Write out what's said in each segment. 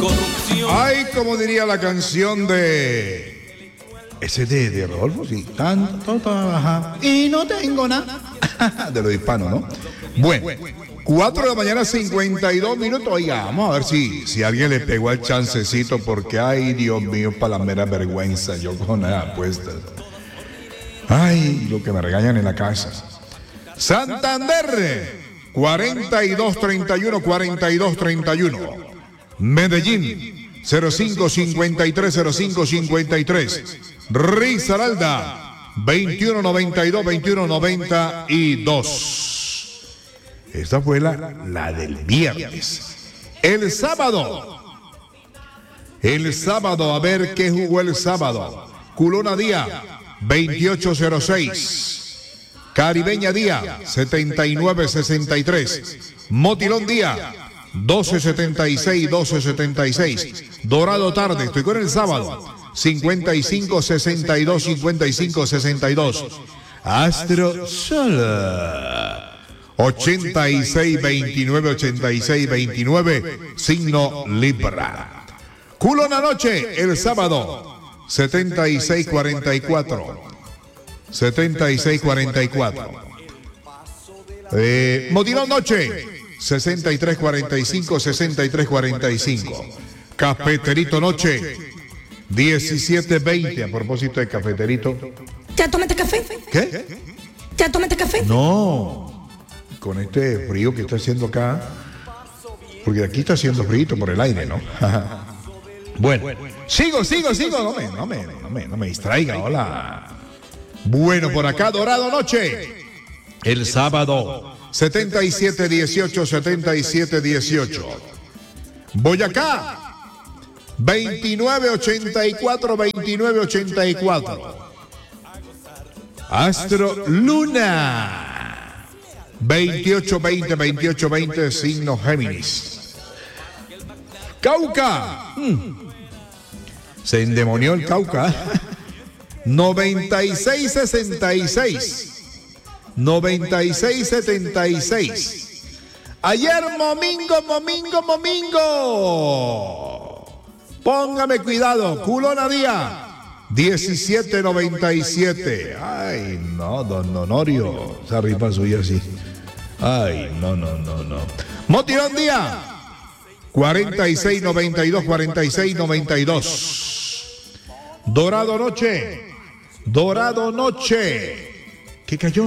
corrupción. Ay, como diría la canción de... Ese de Rodolfo, sí. Tanto trabaja y no tengo nada. De los hispanos, ¿no? Bueno, 4 de la mañana, 52 minutos. Oiga, vamos a ver si alguien le pegó al chancecito, porque, ay, Dios mío, para la mera vergüenza, yo con las apuestas. Ay, lo que me regañan en la casa. Santander, 4231. Medellín, 0553. Risaralda, 2192. Esta fue la del viernes. El sábado, a ver qué jugó el sábado. Culona Día, 2806. Caribeña Día, 7963. Motilón Día, 1276. Dorado Tarde, estoy con el sábado, 5562. Astro Sola, 8629. Signo Libra. Culona Noche, el sábado, 7644. Motilón Noche, 6345. Cafeterito Noche, 1720. A propósito de cafeterito. ¿Ya tomaste café? ¿Qué? ¿Ya tomaste café? No. Con este frío que está haciendo acá. Porque aquí está haciendo frío por el aire, ¿no? Bueno, sigo. No me distraiga, hola. Bueno, por acá, Dorado Noche. El sábado, 7718. Boyacá, 2984. Astro Luna, 2820. Signo Géminis. Cauca, se endemonió el Cauca. 9676. Ayer Momingo. Póngame cuidado. Culona Día, 1797. Ay, no, don Honorio. Esa rifa suya así. Ay, no. Motilón Día, 4692. Dorado Noche. ¿Qué cayó?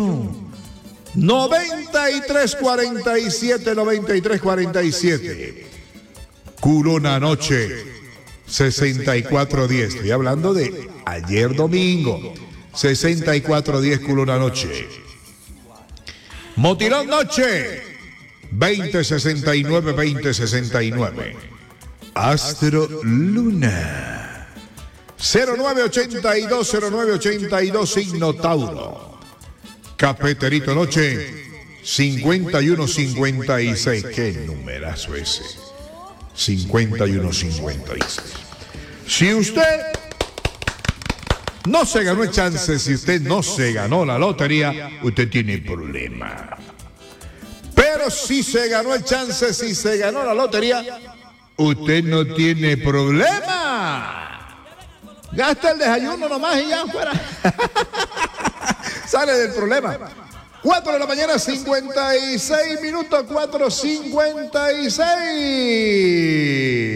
9347. Culona Noche, 6410. Estoy hablando de ayer domingo. 6410 Culona Noche. Motilón Noche, 2069. Astro Luna, 0982. Signo Tauro. Cafeterito Noche, 5156. Qué numerazo ese. 5156. Si usted no se ganó el chance, si usted no se ganó la lotería, usted tiene problema. Pero si se ganó el chance, si se ganó la lotería, usted no tiene problema. Gasta el desayuno nomás y ya fuera. Sale del problema. 4 de la mañana, 56 minutos. 4:56.